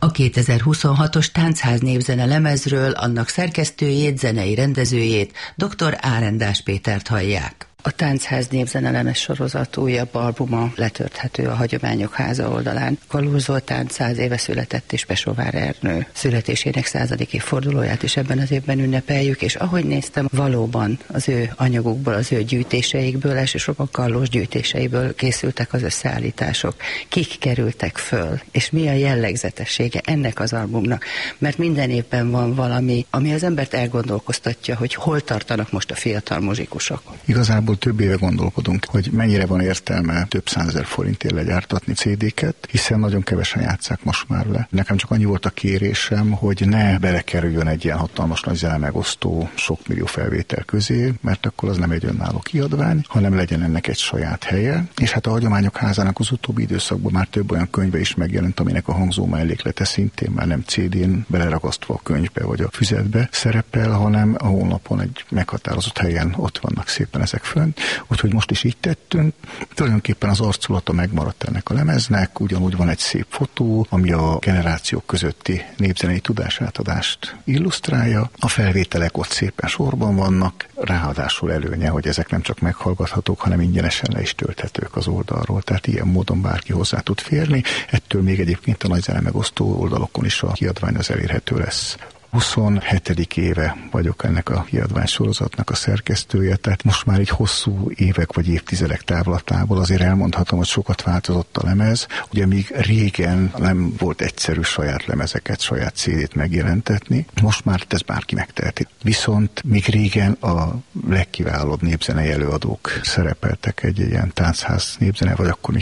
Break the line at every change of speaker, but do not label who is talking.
A 2026-os Táncház népzene lemezről annak szerkesztőjét, zenei rendezőjét, dr. Árendás Pétert hallják. A Táncház népzene lemez sorozat újabb albuma letörthető a Hagyományok Háza oldalán. Kalóz Zoltán 100 éve született, és Pesovár Ernő születésének 100. évfordulóját is ebben az évben ünnepeljük, és ahogy néztem, valóban az ő anyagukból, az ő gyűjtéseikből, elsősorban Kallós gyűjtéseiből készültek az összeállítások. Kik kerültek föl, és mi a jellegzetessége ennek az albumnak? Mert minden évben van valami, ami az embert elgondolkoztatja, hogy hol tartanak most a fiatal muzsikusok.
Igazából több éve gondolkodunk, hogy mennyire van értelme több 100 000 forintért legyártatni CD-ket, hiszen nagyon kevesen játsszák most már le. Nekem csak annyi volt a kérésem, hogy ne belekerüljön egy ilyen hatalmas nagy zenemegosztó sok millió felvétel közé, mert akkor az nem egy önálló kiadvány, hanem legyen ennek egy saját helye. És hát a Hagyományok Házának az utóbbi időszakban már több olyan könyve is megjelent, aminek a hangzó melléklete szintén már nem CD-n beleragasztva a könyvbe vagy a füzetbe szerepel, hanem a honlapon egy meghatározott helyen ott vannak szépen ezek fönt. Úgyhogy most is így tettünk. Tulajdonképpen az arculata megmaradt ennek a lemeznek, ugyanúgy van egy szép fotó, ami a generációk közötti népzenei tudásátadást illusztrálja. A felvételek ott szépen sorban vannak, ráadásul előnye, hogy ezek nem csak meghallgathatók, hanem ingyenesen le is tölthetők az oldalról, tehát ilyen módon bárki hozzá tud férni. Ettől még egyébként a nagy zenemegosztó oldalokon is a kiadvány az elérhető lesz. 27. éve vagyok ennek a kiadványsorozatnak a szerkesztője, tehát most már így hosszú évek vagy évtizedek távlatából azért elmondhatom, hogy sokat változott a lemez. Ugye még régen nem volt egyszerű saját lemezeket, saját CD-t megjelentetni, most már ez bárki megteheti. Viszont még régen a legkiválóbb népzenei előadók szerepeltek egy ilyen táncház népzene, vagy akkor még